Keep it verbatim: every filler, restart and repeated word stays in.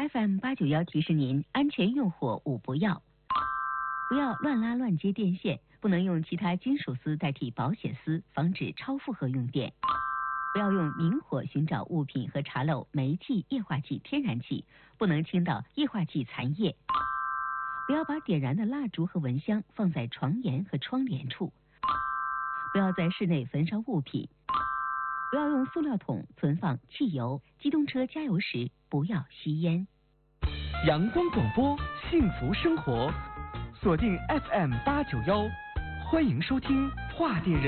F M 八九幺提示您：安全用火五不要，不要乱拉乱接电线，不能用其他金属丝代替保险丝，防止超负荷用电。不要用明火寻找物品和查漏煤气、液化气、天然气，不能倾倒液化气残液。不要把点燃的蜡烛和蚊香放在床沿和窗帘处。不要在室内焚烧物品。不要用塑料桶存放汽油，机动车加油时不要吸烟。 阳光广播，幸福生活，锁定 F M 八九幺，欢迎收听话电人。